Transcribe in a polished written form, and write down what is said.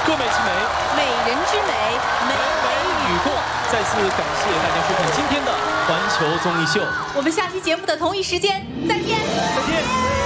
过美之美， 美人之美，美雨过。再次感谢大家收看今天的环球综艺秀， 我们下期节目的同一时间再见。 再见。